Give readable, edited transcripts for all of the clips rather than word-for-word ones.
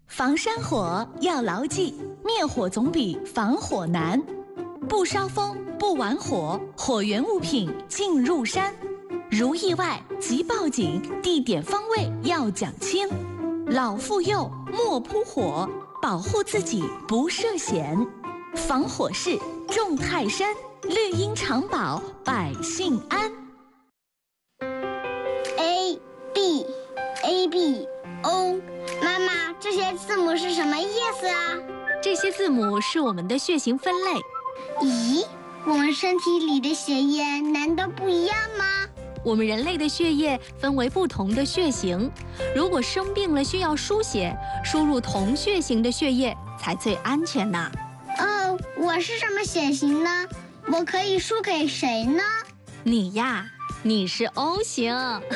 防山火要牢记，灭火总比防火难。不烧风，不玩火，火源物品进入山。如意外即报警，地点方位要讲清。老妇幼莫扑火，保护自己不涉险。防火势重泰山，绿荫长保百姓安。 A B O， 妈妈，这些字母是什么意思啊？ 这些字母是我们的血型分类。 咦，我们身体里的血液难道不一样吗？ 我们人类的血液分为不同的血型，如果生病了需要输血，输入同血型的血液才最安全呢。 哦，我是什么血型呢？我可以输给谁呢？ 你呀，你是 O 型。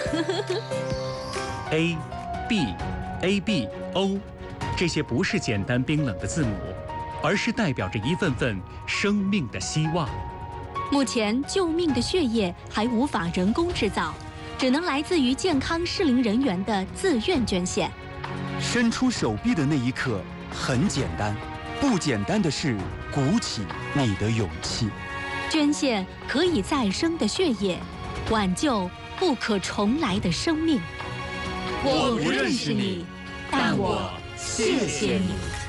A、B、A、B、O， 这些不是简单冰冷的字母，而是代表着一份份生命的希望。 目前救命的血液还无法人工制造，只能来自于健康适龄人员的自愿捐献。 伸出手臂的那一刻很简单，不简单的是鼓起你的勇气。 捐献可以再生的血液，挽救不可重来的生命。 我不认识你，但我谢谢你。